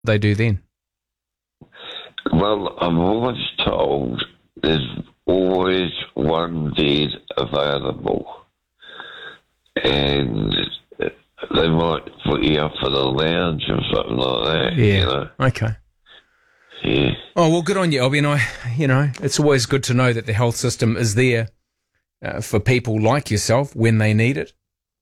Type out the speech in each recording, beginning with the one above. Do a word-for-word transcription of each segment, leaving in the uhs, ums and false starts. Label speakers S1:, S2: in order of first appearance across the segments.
S1: they do then?
S2: Well, I'm always told there's always one bed available, and they might put you up for the lounge or something like that.
S1: Yeah.
S2: You know?
S1: Okay.
S2: Yeah.
S1: Oh, well, good on you, Albie. And I, you know, it's always good to know that the health system is there uh, for people like yourself when they need it.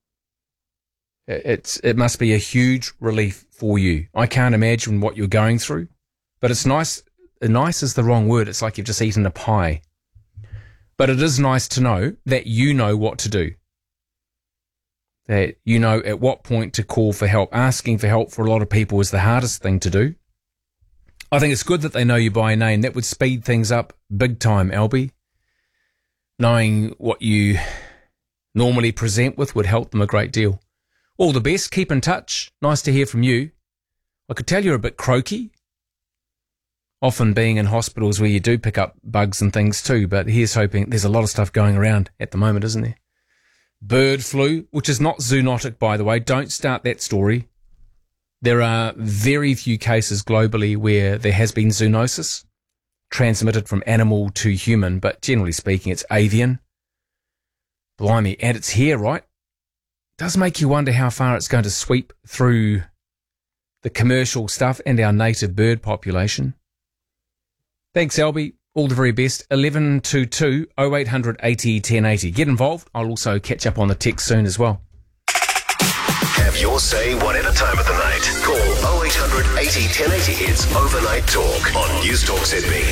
S1: It's it must be a huge relief for you. I can't imagine what you're going through, but it's nice. Nice is the wrong word. It's like you've just eaten a pie. But it is nice to know that you know what to do. That you know at what point to call for help. Asking for help for a lot of people is the hardest thing to do. I think it's good that they know you by name. That would speed things up big time, Albie. Knowing what you normally present with would help them a great deal. All the best. Keep in touch. Nice to hear from you. I could tell you're a bit croaky. Often being in hospitals where you do pick up bugs and things too, but here's hoping. There's a lot of stuff going around at the moment, isn't there? Bird flu, which is not zoonotic, by the way. Don't start that story. There are very few cases globally where there has been zoonosis transmitted from animal to human, but generally speaking, it's avian. Blimey, and it's here, right? Does make you wonder how far it's going to sweep through the commercial stuff and our native bird population. Thanks, Albie. All the very best. eleven two two oh eight hundred eighty ten eighty. Get involved. I'll also catch up on the text soon as well.
S3: Have your say whatever time of the night. Call oh eight hundred eighty ten eighty. It's Overnight Talk on News Talk Z B.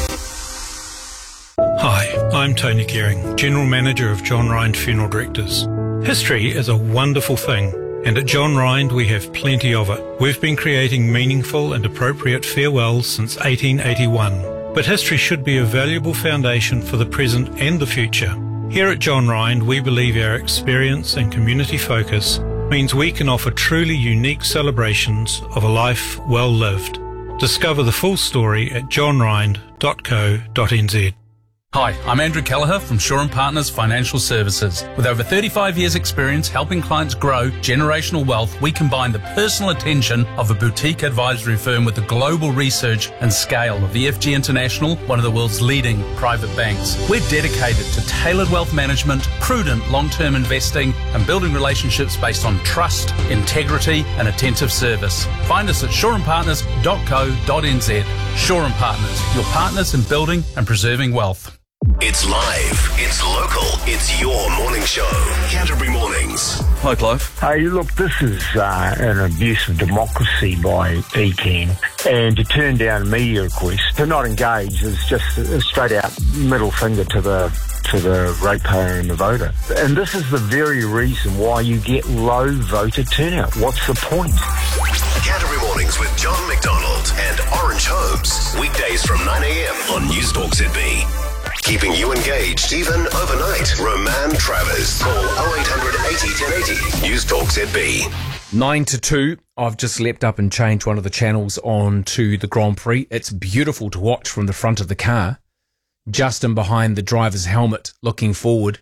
S4: Hi, I'm Tony Gearing, General Manager of John Rind Funeral Directors. History is a wonderful thing, and at John Rind we have plenty of it. We've been creating meaningful and appropriate farewells since eighteen eighty-one, but history should be a valuable foundation for the present and the future. Here at John Rind, we believe our experience and community focus means we can offer truly unique celebrations of a life well lived. Discover the full story at john rind dot co dot n z.
S5: Hi, I'm Andrew Kelleher from Shaw and Partners Financial Services. With over thirty-five years experience helping clients grow generational wealth, we combine the personal attention of a boutique advisory firm with the global research and scale of the F G International, one of the world's leading private banks. We're dedicated to tailored wealth management, prudent long-term investing, and building relationships based on trust, integrity, and attentive service. Find us at shaw and partners dot co dot n z. Shaw and Partners, your partners in building and preserving wealth.
S3: It's live, it's local, it's your morning show. Canterbury Mornings.
S6: Hi, Clive.
S7: Hey, look, this is uh, an abuse of democracy by E C A N, and to turn down a media request, to not engage is just a straight out middle finger to the to the ratepayer and the voter. And this is the very reason why you get low voter turnout. What's the point?
S3: Canterbury Mornings with John McDonald and Orange Holmes. Weekdays from nine a.m. on News Talk Z B. Keeping you engaged even overnight. Roman Travers. Call oh eight hundred eighty ten eighty. News Talk Z B.
S1: Nine to two. I've just leapt up and changed one of the channels on to the Grand Prix. It's beautiful to watch from the front of the car. Justin behind the driver's helmet looking forward.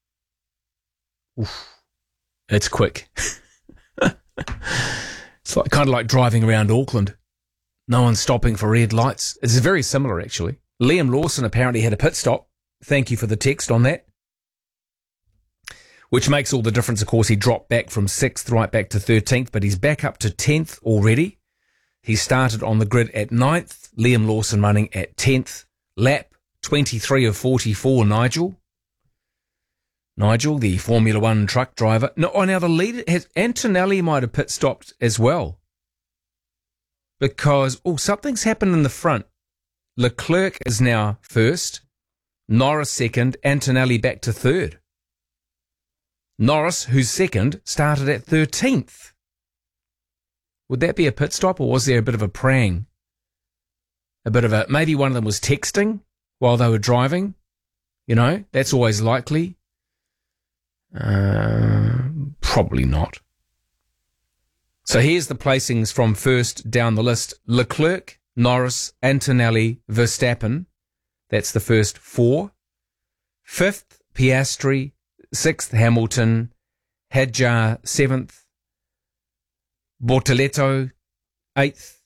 S1: Oof. It's quick. It's like kind of like driving around Auckland. No one's stopping for red lights. It's very similar, actually. Liam Lawson apparently had a pit stop. Thank you for the text on that. Which makes all the difference, of course. He dropped back from sixth right back to thirteenth, but he's back up to tenth already. He started on the grid at ninth. Liam Lawson running at tenth. Lap twenty-three of forty-four, Nigel. Nigel, the Formula One truck driver. No, oh, now the leader has Antonelli might have pit stopped as well. Because, oh, something's happened in the front. Leclerc is now first, Norris second, Antonelli back to third. Norris, who's second, started at thirteenth. Would that be a pit stop, or was there a bit of a prang? A bit of a, maybe one of them was texting while they were driving. You know, that's always likely. Uh, probably not. So here's the placings from first down the list. Leclerc, Norris, Antonelli, Verstappen. That's the first four. Fifth, Piastri. Sixth, Hamilton. Hadjar, seventh. Bortoleto, eighth.